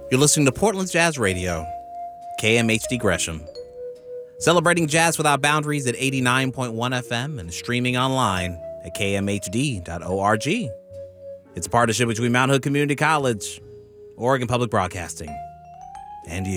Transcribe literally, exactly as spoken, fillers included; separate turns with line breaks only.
You're listening to Portland's Jazz Radio, K M H D Gresham. Celebrating jazz without boundaries at eighty-nine point one F M and streaming online at k m h d dot org. It's a partnership between Mount Hood Community College, Oregon Public Broadcasting, and you.